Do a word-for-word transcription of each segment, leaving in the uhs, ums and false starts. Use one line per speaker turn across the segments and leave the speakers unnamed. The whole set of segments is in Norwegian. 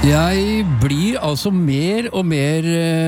Jeg blir altså mer og mer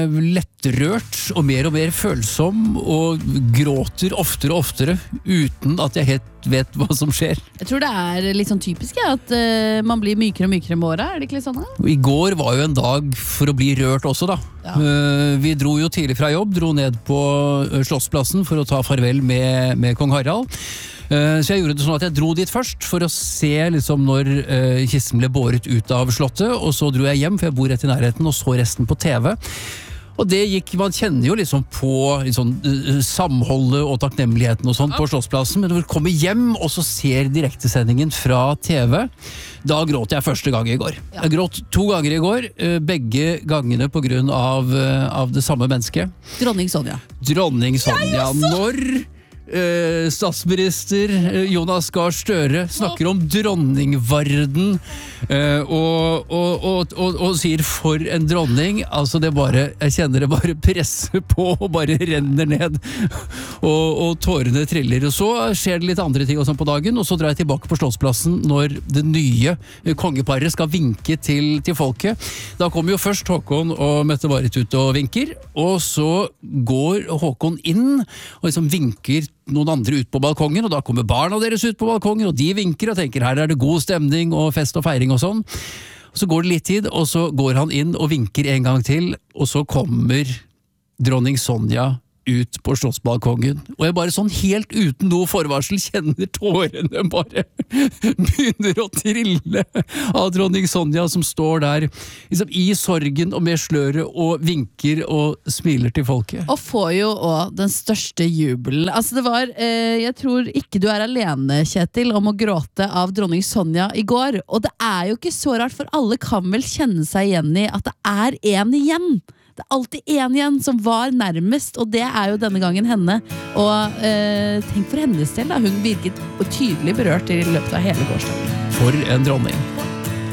lettrørt og mer og mer følsom og gråter oftere og oftere uten at jeg helt vet hva som skjer.
Jeg tror det er litt sånn typisk ja, at uh, man blir mykere og mykere med året, er det ikke litt sånn? Da?
I går var jo en dag for å bli rørt også da. Ja. Uh, vi dro jo tidlig fra jobb, dro ned på Slottsplassen for å ta farvel med, med kong Harald. Uh, så jeg gjorde det sånn at jeg dro dit først for å se liksom, når uh, kisten ble båret ut av slottet, og så dro jeg hjem, for jeg bor rett i nærheten, og så resten på T V. Og det gikk, man kjenner jo liksom på liksom, uh, samholdet og takknemligheten og sånn på Slottsplassen, men når vi kommer hjem og så ser direktesendingen fra T V, da gråt jeg første gang i går. Ja. Jeg gråt to ganger i går, uh, begge gangene på grunn av, uh, av det samme mennesket.
Dronning Sonja.
Dronning Sonja. Når Uh, statsminister uh, Jonas Gahr Støre snakker om dronningvarden uh, og, og, og, og, og sier for en dronning, altså det bare, jeg kjenner det bare presser på og bare renner ned og, og tårene triller, og så skjer det litt andre ting og sånn på dagen, og så drar jeg tilbake på Slottsplassen når det nye uh, kongeparet skal vinke til, til folket. Da kommer jo først Håkon og Mette-Marit ut og vinker, og så går Håkon inn og liksom vinker noen andre ut på balkongen, og da kommer barna deres ut på balkongen, og de vinker og tenker her er det god stemning og fest og feiring og sånn. Og så går det litt tid, og så går han inn og vinker en gang til, og så kommer dronning Sonja ut på slottsbalkongen, og jeg bare sånn helt uten noe forvarsel kjenner tårene bare begynner å trille av dronning Sonja som står der liksom, i sorgen og med sløret og vinker og smiler til folket.
Og får jo også den største jubelen. Altså det var, eh, jeg tror ikke du er alene, Kjetil, om å gråte av dronning Sonja i går, og det er jo ikke så rart, for alle kan vel kjenne seg igjen i at det er en igjen. Det er alltid en igjen som var nærmest, og det er jo denne gangen henne. Og eh, tenk for hennes del da, hun virket tydelig berørt i løpet av hele gårsdagen.
For en dronning.